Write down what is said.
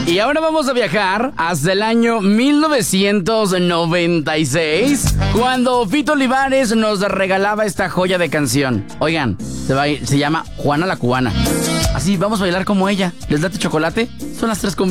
Y ahora vamos a viajar hasta el año 1996, cuando Fito Olivares nos regalaba esta joya de canción. Oigan, se llama Juana la Cubana. Así, vamos a bailar como ella. ¿Les late chocolate? Son las 3:20.